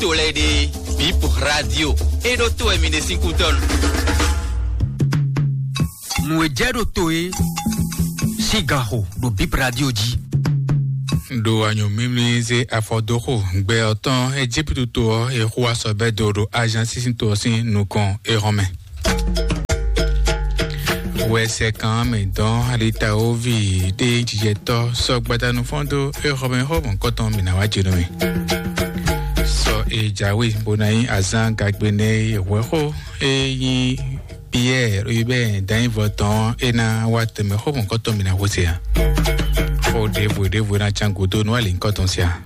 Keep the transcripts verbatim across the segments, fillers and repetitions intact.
tole de Bip Radio e do to e mine cinco ton. Mwejedo toe sigaho do Bip Radio di. Do anyo mimlize afodoko gbe otan Egypte to e roi sobe do agence sinto sin nukon e romain. Ouais, c'est quand même dans l'état au vide, des diétos, so gbada no fondo, e romain robon koton minawa jirumi. So e jawi bonai azan gagbene e wero e yi Pierre Hubert dans votant et na wateme robon koton minawa sia. O de vous de vous na chango do no alin koton sia.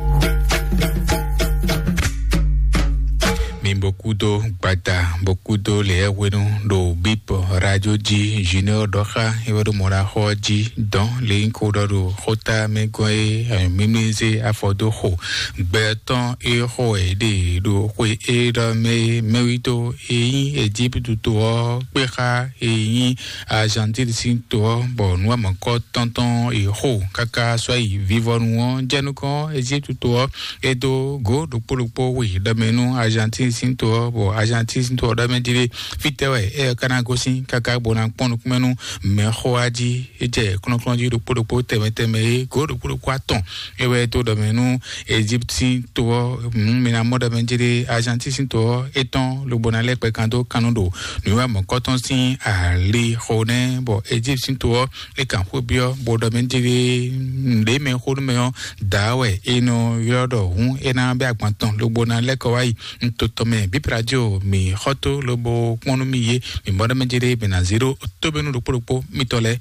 Beaucoup de bata, beaucoup de les wenu do Bip Radio G Junior Doha et de Mora Hoji dans les cours do Hota Megoe Mimize Afodo Ho Berton et Hoe de do Hui et de Me Merito et Egypte du Tour Pera et Argentine Sinto Bonnois Manco Tonton et Ho Kaka Swai Vivon Januko Egypte du Tour et do Go do Polopo oui de Menu Argentine Sinto bo Argentine Sinto da medire fitewe e kana gosin kaka bona ponu kumenu me hoaji eje kono klonji do podo teme teme go do podo kwaton ewe to da menu Egypte Sinto mina moda medire Argentine Sinto eton le bonale pe kanto kanodo nuwa mo koton sin ali hone bo Egypte Sinto e kan phobio bo da medire de me hono me dawe eno yodo hun ena be akpanton le bonale ko wai ntotome Bip Radio mi hoto lobo kono mi ye mi moda menjere bena zero to benu do popo mitole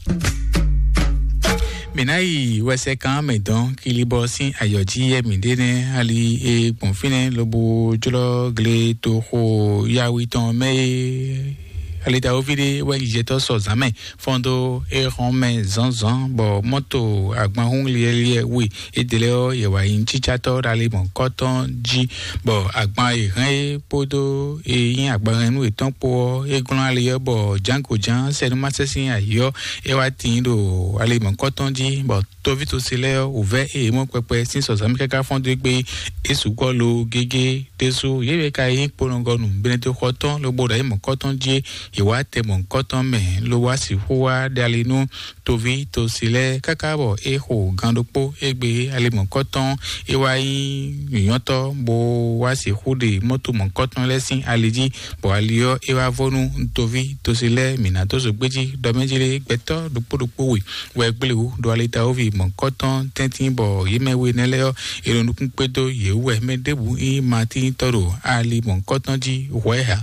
Menai wese kan medon kilibo sin ayoji e midene ali e confine lobo jolo gle to ho yawi ton me Alita ovide wa lijeto so zaman fondo e romain zanzan bo moto agban hun liye wi edeleo ye wa yin chichato dale bon cotton ji bo agban e ran podo e yin agban nu etan po egun aliye bo janko jan senu masesin ayo e wa tin do ale bon cotton ji bo to vito sele ouvert e mo pepe sin so zaman kaka fondo gbe esugo lo gege deso ye ka yin polongo nu beneto cotton lo bo da mon cotton ji Iwa te mon koton me lo wa si huwa de alinu tovi to sile kakabo e ho gandopo egbe ale mon koton iwa yi yonto bo wa si hude moto mon koton lesin aliji bo alio iwa vonu tovi to sile minato so gbeji do mejile gbeto do podopo wi we gbelewu do alita ovi mon koton tentin bo yemewe neleo ironukun pedo yewe medebu i mati toro ali mon koton ji weha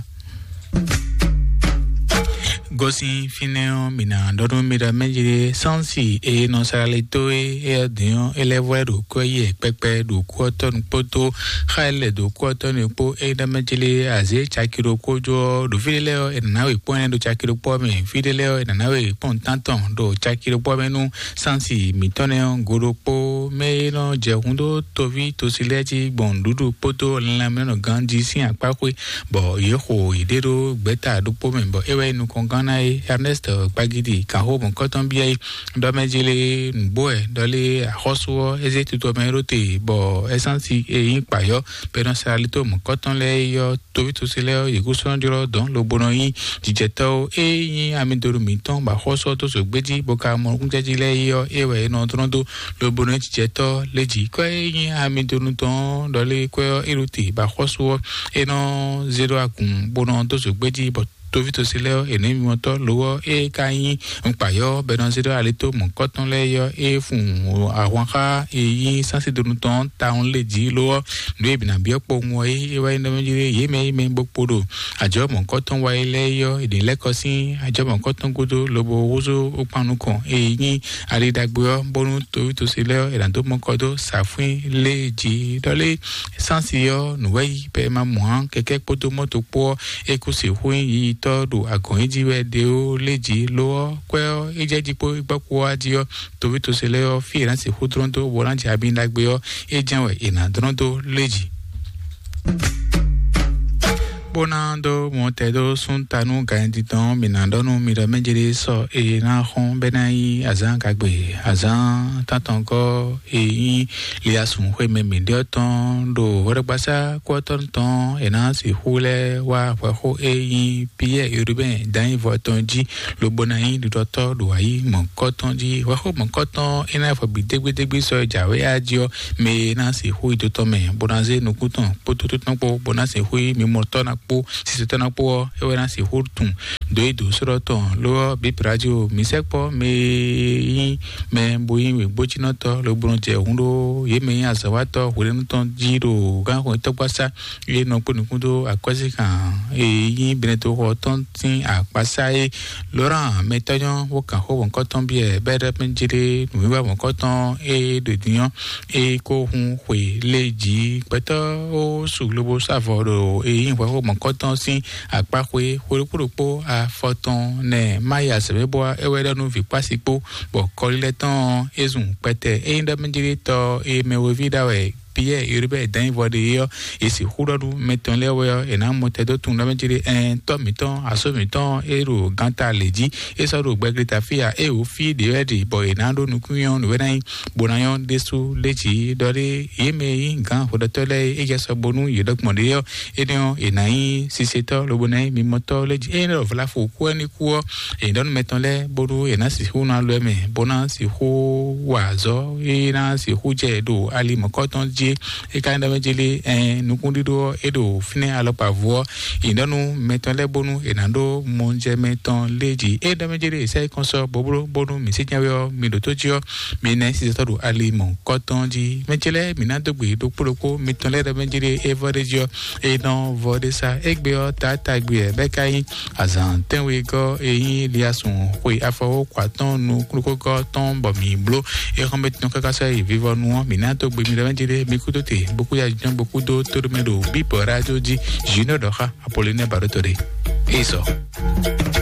Gosi fineo mina ndodo mira menjire sansi e non saralito e adion eleveru koye pepe du koton poto khale du koton po e da menjile aze chakiro kojo du fileo e nawe point do chakiro po me fileo e nawe pon tanton do chakiro po menu sansi mitoneo goropo me no je hundo tovi to sileji bondudu poto la meno ganji sin apakwe bo yeho idero beta du po me bo ewe nu kongan Ernest Bagidi kaho bon koton biai do mejele boe dole hoso ezeti to merote bo essence e yin payo pero salito mon koton le yo tovito sele yego so ndiro don lo bonoyi dijeto e yin amidoro miton ba hoso to so gbeji boka mo kunjeji le yo ewe no trondo lo bonoyi dijeto leji ko e yin amidoro ton dole ko iruti ba hoso e no zero akun bono to so gbeji bo Tovito sileo ene moto lowo e kayin npayo benonzido alito mon koton leyo e fun awanka e yin sansidonu ton taun leji lowo no e bina biopo mo e wa ndo mejire ye me me gbopodo ajo mon koton wa leyo ede lekosin ajo mon koton godo lobo wozo opanu kan e yin alidagbo bonu tovito sileo e lando mon kodo safin leji dole sansiyo no we pe ma mo keke poto moto po e ko se huin yi do agon jiwe de o leji lo kwe ejeji po igbapo adio to to sele o fi ran se hudrondo woranji abin dagbe o ejanwe ina drondo leji bonando montedo suntanu ganditon minandonu mira menjiri so e na hon benai azan kagbe azan tatonko e liasun hwe me midioton do worabasa kwaton ton e na si hule wa ho e pie urbain dan votonji lo bonai do docteur do ayi mon kotonji wa ho mon koton ina fo bidegbe so jawe ajo me na si hu do to me bonanze no kuton potutun po bonanze hu mi mortona po si se tona po e wena si hurtun do do soroton lo bip radio mi sekpo me me boyin we bojinoto lo bronje hundo ye me azawato hurenuton jiro gan ko to pasa ye no ponukundo akwasi kan e yin beneto ho ton tin apasa e laurent metayon wo kan ho won koton bi e bere penjire mi wa won koton e de diyan e ko hun hwe leji peto o su globo savoro e yin wa ho mon koton sin apahwe horokuropo a foton ne maya sebebo e wedanu vi pasipo bo koleton ezun pete e inda menjire to e mewo vida we pie urbe dan vode yo e si hurodu meton lewe e na motedo tun na menjire en to miton aso miton e ro ganta leji e so ro gbegrita fia e o fi de ready boy na do nukuyon no wedan bonayon desu leji dore e me gan hodotole e geso bonu yedokmode yo e don e nai siseto lo bonai mi moto leji e no vla fu ko ni ku e don meton le boru e na si hu na lo me bona si hu wazo e na si hu je do ali mokoton e kanda menjili eh nukundido edo fine alopa vo indanu meton le bonu e nando monje meton leji e da menjili sai konso bobro bonu misinyawio midotojio mine sistodu alimo kotonji menjele minando gbe do poloko meton le da menjili everegio e non vodesa egbeo tata gbe bekai azan tenwe go e yin liasun we afo kwaton nu krukoko ton bomi blo e remet non kaka sai vivo nu minando gbe mi da menjili Écoutez, beaucoup de beaucoup d'autres médias, Bip Radio, Junior Doha, Apolline Barotore. Et ça.